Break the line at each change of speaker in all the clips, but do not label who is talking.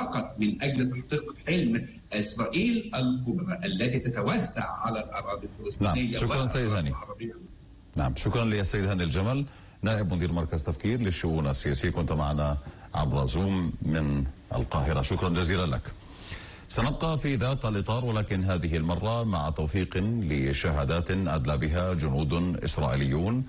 فقط من أجل تحقيق حلم إسرائيل الكبرى التي تتوسع على الأراضي الفلسطينية.
نعم، شكرا سيد هاني. نعم، شكرا للسيد هاني الجمل، نائب مدير مركز تفكير للشؤون السياسية، كنت معنا عبر زوم من القاهرة، شكرا جزيلا لك. سنبقى في ذات الإطار، ولكن هذه المرة مع توثيق لشهادات أدلى بها جنود إسرائيليون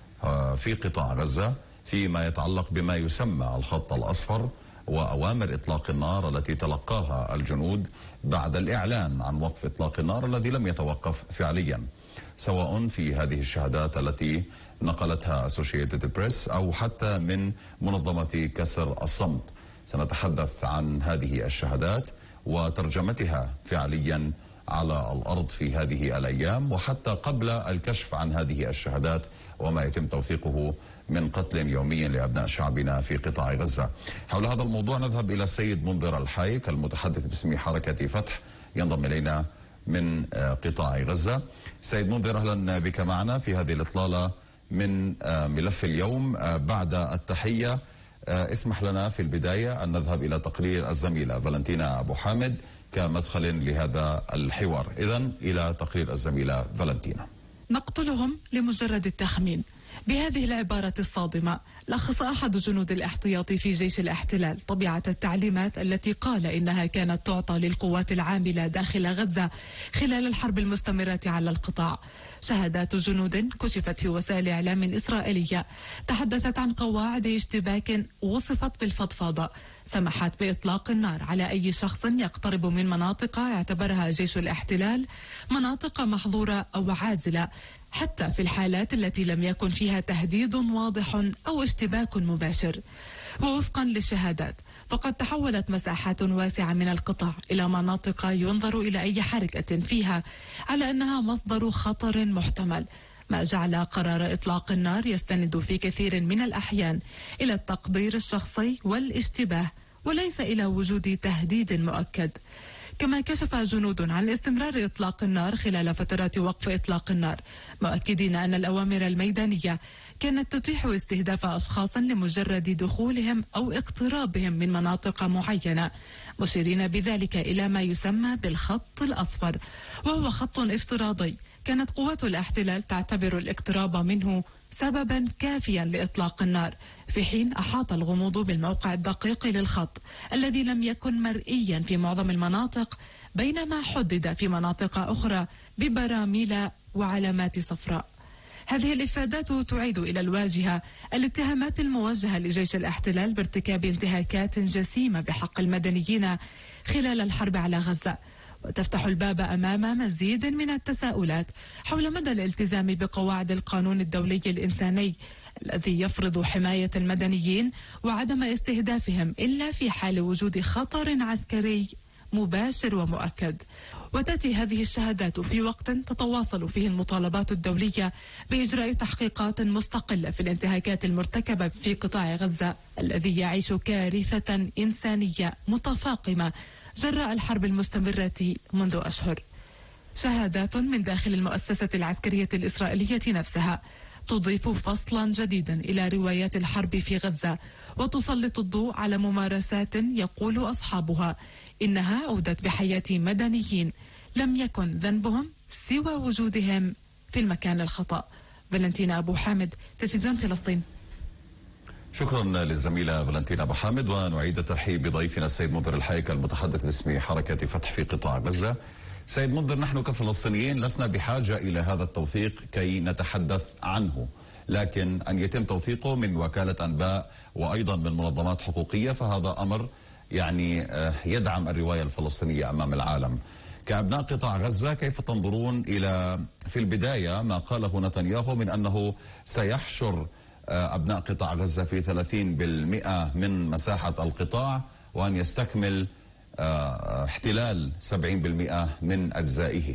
في قطاع غزة فيما يتعلق بما يسمى الخط الأصفر وأوامر إطلاق النار التي تلقاها الجنود بعد الإعلان عن وقف إطلاق النار الذي لم يتوقف فعليا، سواء في هذه الشهادات التي نقلتها أسوشيتد بريس أو حتى من منظمة كسر الصمت. سنتحدث عن هذه الشهادات وترجمتها فعليا على الأرض في هذه الأيام، وحتى قبل الكشف عن هذه الشهادات وما يتم توثيقه من قتل يومي لأبناء شعبنا في قطاع غزة. حول هذا الموضوع نذهب إلى السيد منذر الحايك المتحدث باسم حركة فتح، ينضم إلينا من قطاع غزة. سيد منذر، أهلا بك معنا في هذه الإطلالة من ملف اليوم. بعد التحية اسمح لنا في البداية أن نذهب إلى تقرير الزميلة فالنتينا أبو حامد كمدخل لهذا الحوار. إذن إلى تقرير الزميلة فالنتينا.
نقتلهم لمجرد التخمين. بهذه العبارة الصادمة لخص أحد جنود الاحتياطي في جيش الاحتلال طبيعة التعليمات التي قال إنها كانت تعطى للقوات العاملة داخل غزة خلال الحرب المستمرة على القطاع. شهادات جنود كشفت في وسائل إعلام إسرائيلية تحدثت عن قواعد اشتباك وصفت بالفضفاضة سمحت بإطلاق النار على أي شخص يقترب من مناطق اعتبرها جيش الاحتلال مناطق محظورة أو عازلة، حتى في الحالات التي لم يكن فيها تهديد واضح أو اشتباك مباشر. ووفقا للشهادات فقد تحولت مساحات واسعة من القطاع إلى مناطق ينظر إلى أي حركة فيها على أنها مصدر خطر محتمل، ما جعل قرار إطلاق النار يستند في كثير من الأحيان إلى التقدير الشخصي والاشتباه وليس إلى وجود تهديد مؤكد. كما كشف جنود عن استمرار إطلاق النار خلال فترات وقف إطلاق النار، مؤكدين أن الأوامر الميدانية كانت تتيح استهداف أشخاص لمجرد دخولهم أو اقترابهم من مناطق معينة، مشيرين بذلك إلى ما يسمى بالخط الأصفر، وهو خط افتراضي كانت قوات الاحتلال تعتبر الاقتراب منه سببا كافيا لإطلاق النار، في حين أحاط الغموض بالموقع الدقيق للخط الذي لم يكن مرئيا في معظم المناطق، بينما حدد في مناطق أخرى ببراميل وعلامات صفراء. هذه الإفادات تعيد إلى الواجهة الاتهامات الموجهة لجيش الاحتلال بارتكاب انتهاكات جسيمة بحق المدنيين خلال الحرب على غزة، وتفتح الباب أمام مزيد من التساؤلات حول مدى الالتزام بقواعد القانون الدولي الإنساني الذي يفرض حماية المدنيين وعدم استهدافهم إلا في حال وجود خطر عسكري مباشر ومؤكد. وتأتي هذه الشهادات في وقت تتواصل فيه المطالبات الدولية بإجراء تحقيقات مستقلة في الانتهاكات المرتكبة في قطاع غزة الذي يعيش كارثة إنسانية متفاقمة جراء الحرب المستمرة منذ أشهر. شهادات من داخل المؤسسة العسكرية الإسرائيلية نفسها تضيف فصلا جديدا إلى روايات الحرب في غزة، وتسلط الضوء على ممارسات يقول أصحابها إنها أودت بحياة مدنيين لم يكن ذنبهم سوى وجودهم في المكان الخطأ. فالنتينا أبو حامد، تلفزيون فلسطين.
شكرا للزميلة فالنتينا أبو حامد، ونعيد الترحيب بضيفنا السيد منذر الحايك المتحدث باسم حركة فتح في قطاع غزة. سيد منذر، نحن كفلسطينيين لسنا بحاجة إلى هذا التوثيق كي نتحدث عنه، لكن أن يتم توثيقه من وكالة أنباء وأيضا من منظمات حقوقية فهذا أمر يعني يدعم الرواية الفلسطينية أمام العالم. كأبناء قطاع غزة كيف تنظرون إلى في البداية ما قاله نتنياهو من أنه سيحشر أبناء قطاع غزة في 30% من مساحة القطاع وأن يستكمل احتلال 70% من أجزائه؟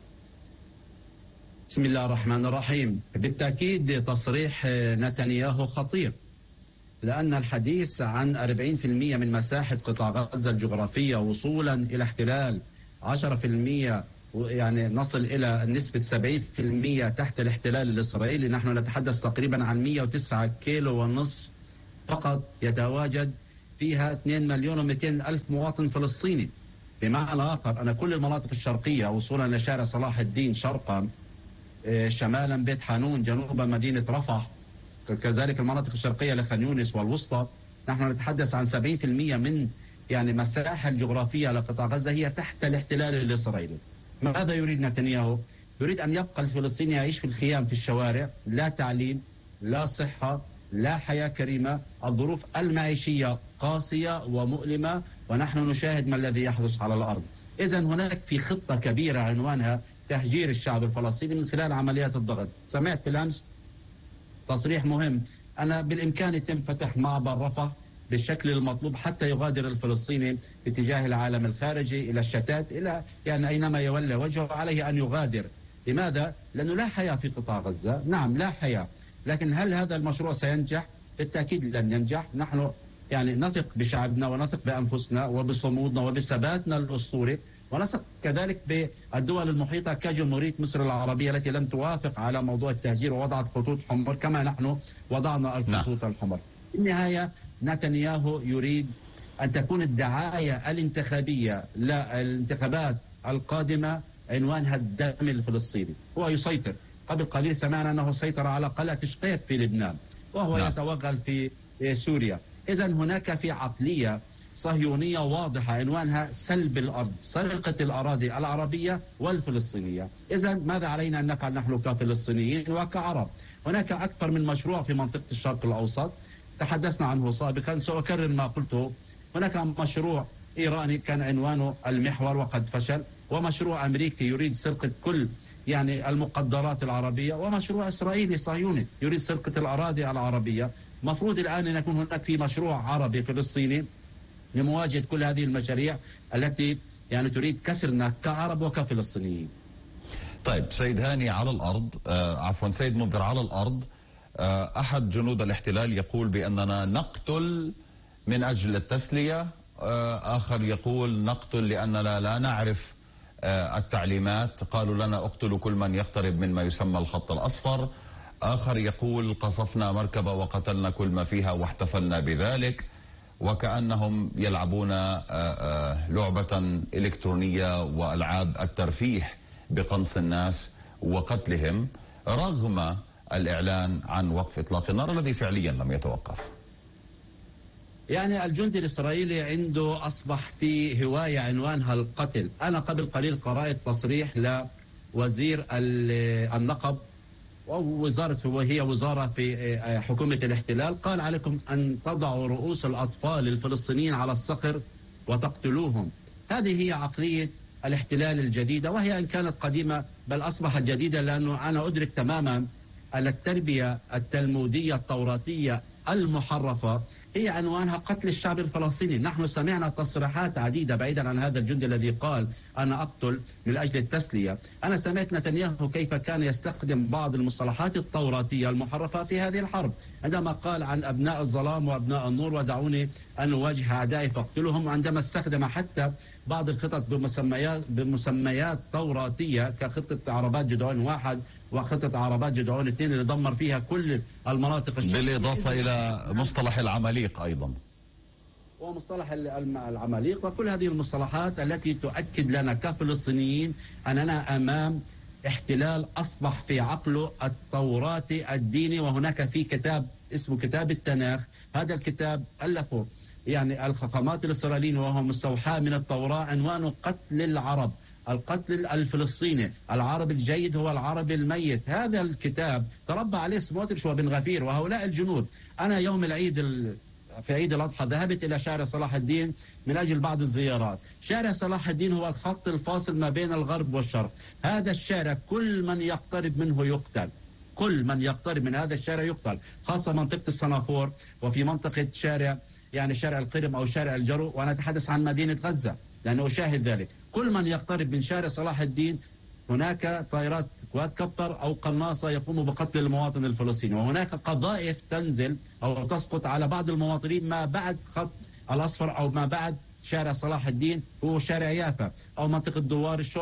بسم الله الرحمن الرحيم. بالتأكيد تصريح نتنياهو خطير، لأن الحديث عن 40% من مساحة قطاع غزة الجغرافية وصولا إلى احتلال 10%، يعني نصل إلى نسبة 70% تحت الاحتلال الإسرائيلي. نحن نتحدث تقريبا عن 109 كيلو ونصف فقط يتواجد فيها 2,200,000 مواطن فلسطيني. بمعنى آخر أنا كل المناطق الشرقية وصولا لشارع صلاح الدين شرقا، شمالا بيت حانون، جنوبا مدينة رفح، كذلك المناطق الشرقية لخان يونس والوسطى، نحن نتحدث عن 70% من مساحة الجغرافية لقطاع غزة هي تحت الاحتلال الإسرائيلي. ماذا يريد نتنياهو؟ يريد أن يبقى الفلسطيني يعيش في الخيام في الشوارع، لا تعليم، لا صحة، لا حياة كريمة، الظروف المعيشية قاسية ومؤلمة، ونحن نشاهد ما الذي يحدث على الأرض. إذن هناك في خطة كبيرة عنوانها تهجير الشعب الفلسطيني من خلال عمليات الضغط. سمعت بالأمس تصريح مهم، أنا بالإمكان يتم فتح معبر رفح بالشكل المطلوب حتى يغادر الفلسطيني باتجاه العالم الخارجي إلى الشتات، إلى أينما يولى وجهه عليه أن يغادر. لماذا؟ لأنه لا حياة في قطاع غزة. نعم لا حياة، لكن هل هذا المشروع سينجح؟ بالتأكيد لن ينجح. نحن نثق بشعبنا ونثق بأنفسنا وبصمودنا وبثباتنا الأسطوري، ونثق كذلك بالدول المحيطة كجمهورية مصر العربية التي لم توافق على موضوع التهجير ووضعت خطوط حمر كما نحن وضعنا الخطوط الحمر. في النهاية نتنياهو يريد أن تكون الدعاية الانتخابية للانتخابات القادمة عنوانها الدم الفلسطيني. هو يسيطر. قبل قليل سمعنا أنه سيطر على قلعة شقيف في لبنان، وهو يتوغل في سوريا. إذن هناك في عقلية صهيونية واضحة عنوانها سلب الأرض، سرقة الأراضي العربية والفلسطينية. إذن ماذا علينا أن نفعل نحن كفلسطينيين وكعرب؟ هناك أكثر من مشروع في منطقة الشرق الأوسط تحدثنا عنه سابقا، سأكرر ما قلته. هناك مشروع إيراني كان عنوانه المحور وقد فشل، ومشروع أمريكي يريد سرقة كل المقدرات العربية، ومشروع إسرائيلي صهيوني يريد سرقة الأراضي العربية. مفروض الآن أن يكون هناك في مشروع عربي فلسطيني لمواجهة كل هذه المشاريع التي تريد كسرنا كعرب وكفلسطينيين.
طيب سيد هاني، على الأرض سيد منذر، على الأرض أحد جنود الاحتلال يقول بأننا نقتل من أجل التسلية، آخر يقول نقتل لأننا لا نعرف التعليمات، قالوا لنا اقتلوا كل من يقترب من ما يسمى الخط الأصفر، آخر يقول قصفنا مركبة وقتلنا كل ما فيها واحتفلنا بذلك، وكأنهم يلعبون لعبة إلكترونية وألعاب الترفيه بقنص الناس وقتلهم، رغم الإعلان عن وقف إطلاق النار الذي فعليا لم يتوقف.
الجندي الإسرائيلي عنده أصبح في هواية عنوانها القتل. أنا قبل قليل قرأت تصريح لوزير النقب، وهي وزارة في حكومة الاحتلال، قال عليكم أن تضعوا رؤوس الأطفال الفلسطينيين على الصخر وتقتلوهم. هذه هي عقلية الاحتلال الجديدة، وهي إن كانت قديمة بل أصبحت جديدة، لأنه أنا أدرك تماما أن التربية التلمودية التوراتية المحرفة هي عنوانها قتل الشعب الفلسطيني. نحن سمعنا تصريحات عديدة بعيدا عن هذا الجندي الذي قال أنا أقتل من أجل التسلية. أنا سمعت نتنياهو كيف كان يستخدم بعض المصطلحات التوراتية المحرفة في هذه الحرب، عندما قال عن أبناء الظلام وأبناء النور ودعوني أن أواجه أعدائي فاقتلهم، عندما استخدم حتى بعض الخطط بمسميات توراتية كخطة عربات جدعون 1 وخطة عربات جدعون 2 اللي دمر فيها كل المناطق الشرقية،
بالإضافة إلى مصطلح العماليق أيضا
ومصطلح العماليق وكل هذه المصطلحات التي تؤكد لنا كفلسطينيين أننا أمام احتلال أصبح في عقله التوراتي الديني. وهناك في كتاب اسمه كتاب التناخ، هذا الكتاب ألفه الخقامات الإسرائيليين وهو مستوحى من التوراة، عنوانه قتل العرب، القتل الفلسطيني، العرب الجيد هو العرب الميت. هذا الكتاب تربى عليه سموتريتش وبن غفير وهؤلاء الجنود. أنا يوم العيد في عيد الأضحى ذهبت إلى شارع صلاح الدين من أجل بعض الزيارات. شارع صلاح الدين هو الخط الفاصل ما بين الغرب والشرق. هذا الشارع كل من يقترب منه يقتل، كل من يقترب من هذا الشارع يقتل، خاصة منطقة الصنافور وفي منطقة شارع شارع القرم أو شارع الجرو، وأنا أتحدث عن مدينة غزة لأنه أشاهد ذلك. كل من يقترب من شارع صلاح الدين هناك طائرات كوادكوبتر أو قناصة يقوم بقتل المواطن الفلسطيني، وهناك قذائف تنزل أو تسقط على بعض المواطنين ما بعد خط الأصفر أو ما بعد شارع صلاح الدين، هو شارع يافا أو منطقة دوار الشرفة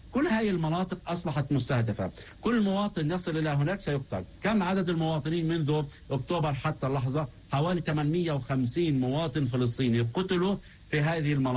كل هذه المناطق أصبحت مستهدفة، كل مواطن يصل إلى هناك سيقتل. كم عدد المواطنين منذ أكتوبر حتى اللحظة؟ حوالي 850 مواطن فلسطيني قتلوا في هذه المناطق.